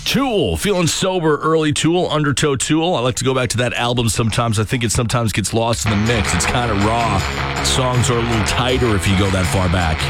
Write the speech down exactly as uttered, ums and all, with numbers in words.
Tool, feeling sober, early Tool, Undertow Tool. I like to go back to that album sometimes. I think it sometimes gets lost in the mix. It's kind of raw. Songs are a little tighter if you go that far back.